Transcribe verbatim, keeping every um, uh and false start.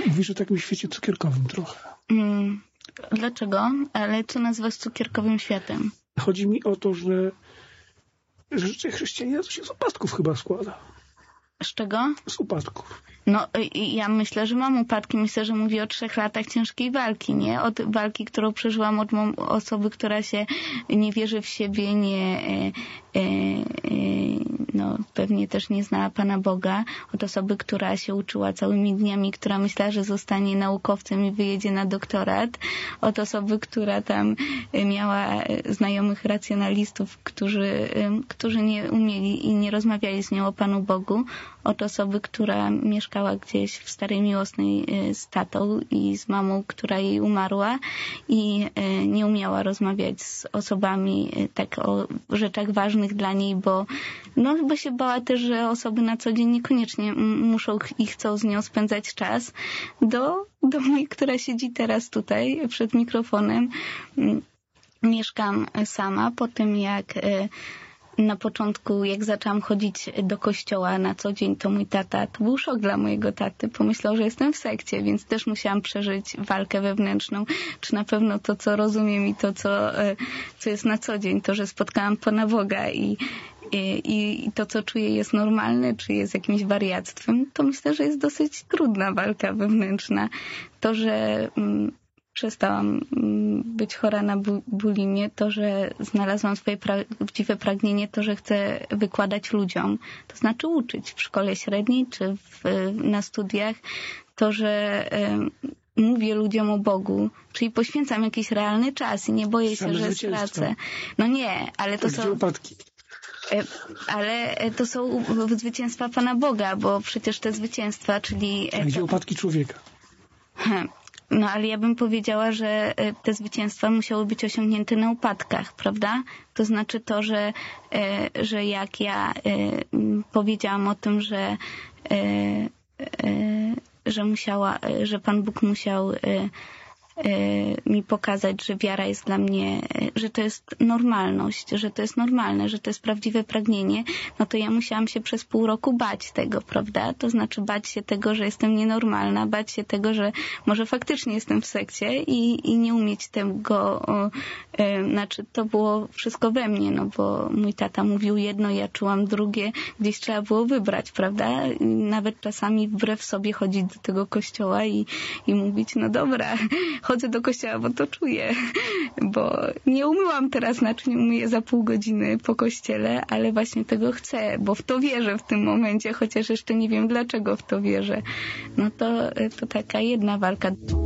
Mówisz o takim świecie cukierkowym trochę. Mm, dlaczego? Ale co nazywasz cukierkowym światem? Chodzi mi o to, że, że życie chrześcijanina to się z upadków chyba składa. Z czego? Z upadków. No, ja myślę, że mam upadki. Myślę, że mówię o trzech latach ciężkiej walki, nie? Od walki, którą przeżyłam od osoby, która się nie wierzy w siebie, nie, e, e, no, pewnie też nie znała Pana Boga. Od osoby, która się uczyła całymi dniami, która myślała, że zostanie naukowcem i wyjedzie na doktorat. Od osoby, która tam miała znajomych racjonalistów, którzy, którzy nie umieli i nie rozmawiali z nią o Panu Bogu. Od osoby, która mieszkała gdzieś w Starej Miłosnej z tatą i z mamą, która jej umarła i nie umiała rozmawiać z osobami tak o rzeczach ważnych dla niej, bo, no, bo się bała też, że osoby na co dzień niekoniecznie muszą i chcą z nią spędzać czas. Do, do mnie, która siedzi teraz tutaj przed mikrofonem, mieszkam sama po tym, jak na początku, jak zaczęłam chodzić do kościoła na co dzień, to mój tata, to był szok dla mojego taty. Pomyślał, że jestem w sekcie, więc też musiałam przeżyć walkę wewnętrzną. Czy na pewno to, co rozumiem i to, co, co jest na co dzień, to, że spotkałam Pana Boga i, i, i to, co czuję, jest normalne, czy jest jakimś wariactwem, to myślę, że jest dosyć trudna walka wewnętrzna. To, że przestałam być chora na bu- bulimię, to, że znalazłam swoje prawdziwe pragnienie, to, że chcę wykładać ludziom, to znaczy uczyć w szkole średniej czy w, na studiach, to, że y, mówię ludziom o Bogu, czyli poświęcam jakiś realny czas i nie boję się, że stracę. No nie, ale to są... upadki. Ale to są zwycięstwa Pana Boga, bo przecież te zwycięstwa, czyli... A gdzie upadki człowieka? Hmm. No, ale ja bym powiedziała, że te zwycięstwa musiały być osiągnięte na upadkach, prawda? To znaczy to, że, że jak ja powiedziałam o tym, że, że musiała, że Pan Bóg musiał mi pokazać, że wiara jest dla mnie, że to jest normalność, że to jest normalne, że to jest prawdziwe pragnienie, no to ja musiałam się przez pół roku bać tego, prawda? To znaczy bać się tego, że jestem nienormalna, bać się tego, że może faktycznie jestem w sekcie i, i nie umieć tego, o, e, znaczy to było wszystko we mnie, no bo mój tata mówił jedno, ja czułam drugie, gdzieś trzeba było wybrać, prawda? I nawet czasami wbrew sobie chodzić do tego kościoła i, i mówić, no dobra, chodzę do kościoła, bo to czuję, bo nie umyłam teraz naczyń, umyję za pół godziny po kościele, ale właśnie tego chcę, bo w to wierzę w tym momencie, chociaż jeszcze nie wiem, dlaczego w to wierzę. No to, to taka jedna walka.